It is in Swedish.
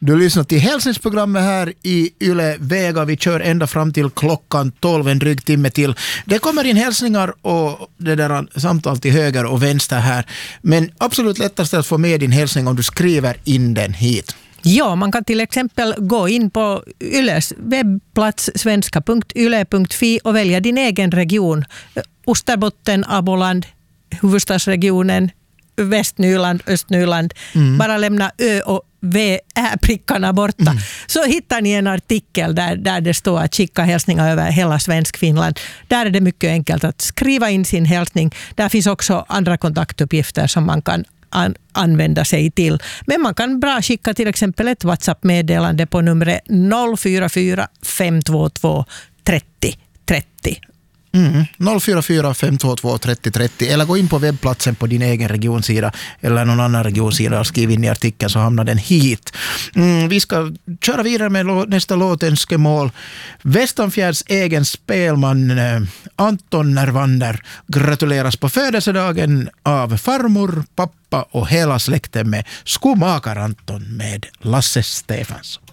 Du lyssnar till hälsningsprogrammet här i Yle Vega. Vi kör ända fram till klockan 12, en dryg timme till. Det kommer in hälsningar och det där samtal till höger och vänster här. Men absolut lättast att få med din hälsning om du skriver in den hit. Ja, man kan till exempel gå in på Yles webbplats svenska.yle.fi och välja din egen region. Österbotten, Aboland, huvudstadsregionen, Västnyland, Östnyland. Bara lämna Ö och V-prickarna borta. Så hittar ni en artikel där det står att skicka hälsningar över hela Svensk-Finland. Där är det mycket enkelt att skriva in sin hälsning. Där finns också andra kontaktuppgifter som man kan använda sig till. Men man kan bra skicka till exempel ett WhatsApp-meddelande på numret 044 522 30 30. 044 522 30 30 eller gå in på webbplatsen på din egen regionsida eller någon annan regionsida och skriv in i artikeln så hamnar den hit. Vi ska köra vidare med nästa låtönskemål. Västanfjärds egen spelman Anton Nervander gratuleras på födelsedagen av farmor, pappa och hela släkten med skomakar Anton med Lasse Stefans.